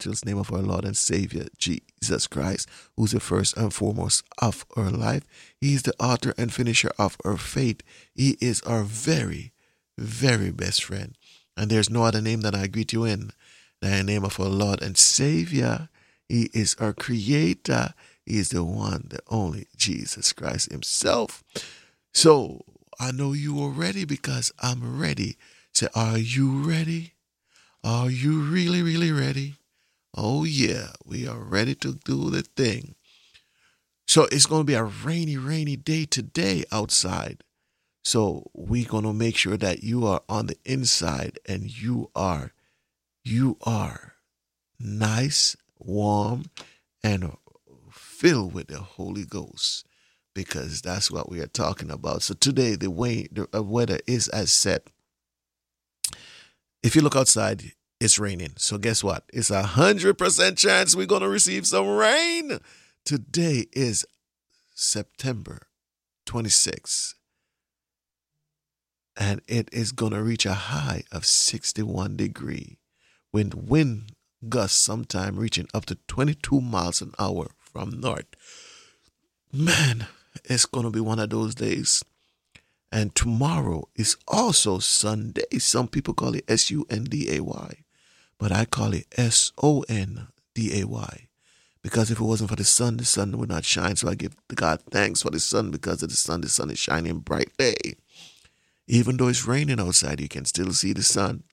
matchless name of our Lord and Savior, Jesus Christ, who's the first and foremost of our life. He is the author and finisher of our faith. He is our very, very best friend. And there's no other name that I greet you in than the name of our Lord and Savior. He is our creator. He is the one, the only Jesus Christ himself. So I know you are ready because I'm ready. Say, are you ready? Are you really, really ready? Oh yeah, we are ready to do the thing. So it's going to be a rainy, rainy day today outside. So we're going to make sure that you are on the inside and you are nice, warm, and filled with the Holy Ghost, because that's what we are talking about. So today the weather is as set. If you look outside, it's raining. So guess what? It's 100% chance we're going to receive some rain. Today is September 26th. And it is going to reach a high of 61 degrees. Wind gusts sometime reaching up to 22 miles an hour from north. Man, it's going to be one of those days. And tomorrow is also Sunday. Some people call it Sunday, but I call it Sonday. Because if it wasn't for the sun would not shine. So I give God thanks for the sun. Because of the sun is shining brightly. Even though it's raining outside, you can still see the sun.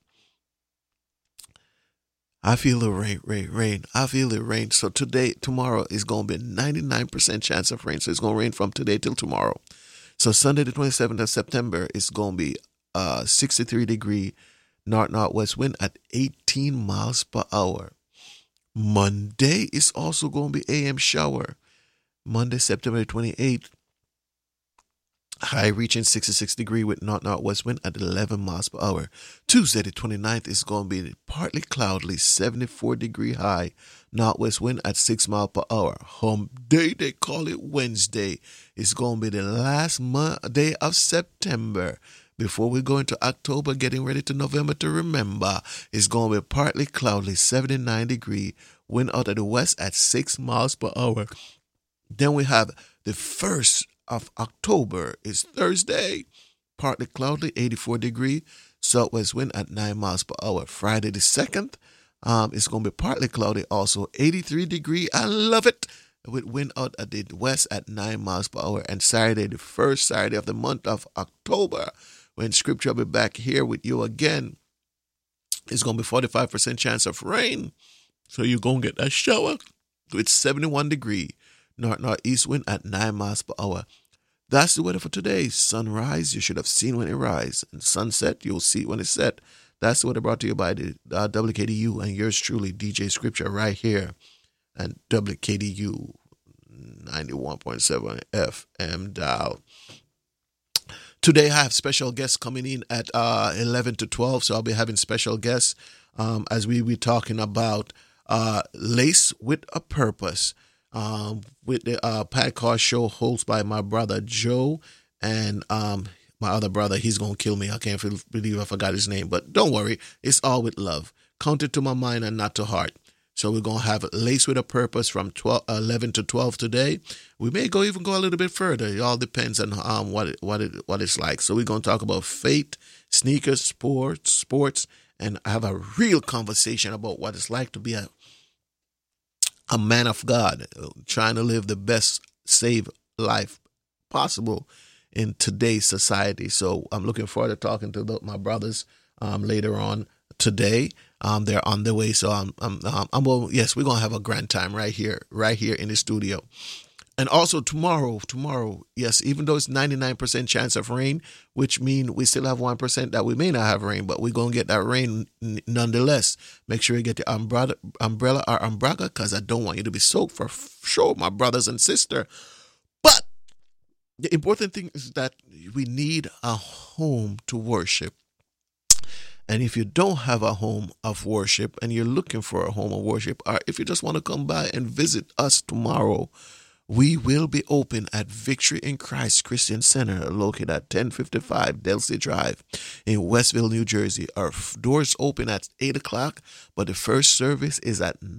I feel the rain. I feel the rain. So tomorrow is going to be 99% chance of rain. So it's going to rain from today till tomorrow. So Sunday the 27th of September is going to be 63 degree northwest wind at 18 miles per hour. Monday is also going to be AM shower. Monday, September 28th. High reaching 66 degree with northwest wind at 11 miles per hour. Tuesday the 29th is going to be partly cloudy, 74 degree high, northwest wind at 6 miles per hour. Hump day, they call it Wednesday. It's going to be the last day of September. Before we go into October, getting ready to November to remember, it's going to be partly cloudy, 79 degree, wind out of the west at 6 miles per hour. Then we have the first of October is Thursday, partly cloudy, 84 degree, southwest wind at 9 miles per hour. Friday the 2nd, it's going to be partly cloudy, also 83 degree. I love it, with wind out at the west at 9 miles per hour. And Saturday, the first Saturday of the month of October, when Scripture will be back here with you again, it's going to be 45% chance of rain. So you're going to get a shower with 71 degree. Northeast wind at 9 miles per hour. That's the weather for today. Sunrise, you should have seen when it rise. And sunset, you'll see it when it's set. That's the weather brought to you by the WKDU and yours truly, DJ Scripture, right here. And WKDU 91.7 FM dial. Today I have special guests coming in at 11 to 12. So I'll be having special guests as we be talking about Lace with a Purpose. With the podcast show hosted by my brother Joe and my other brother. He's going to kill me. I can't believe I forgot his name, but don't worry. It's all with love. Count it to my mind and not to heart. So we're going to have Lace with a Purpose from 11 to 12 today. We may go a little bit further. It all depends on what it's like. So we're going to talk about faith, sneakers, sports, and have a real conversation about what it's like to be a man of God, trying to live the best saved life possible in today's society. So I'm looking forward to talking to my brothers later on today. They're on their way. So yes, we're going to have a grand time right here in the studio. And also tomorrow, yes, even though it's 99% chance of rain, which means we still have 1% that we may not have rain, but we're going to get that rain nonetheless. Make sure you get the umbrella or umbrella, because I don't want you to be soaked for sure, my brothers and sisters. But the important thing is that we need a home to worship. And if you don't have a home of worship and you're looking for a home of worship, or if you just want to come by and visit us tomorrow, we will be open at Victory in Christ Christian Center, located at 1055 Delsey Drive in Westville, New Jersey. Our doors open at 8 o'clock, but the first service is at